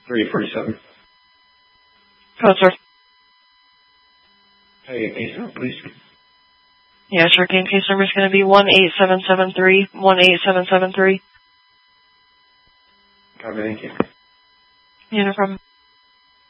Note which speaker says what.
Speaker 1: 347.
Speaker 2: Code, sir.
Speaker 1: Hey, case number, please.
Speaker 2: Yeah, sure. Game case number is going to be 18773. 18773.
Speaker 1: Copy, thank you.
Speaker 2: Yeah, no problem.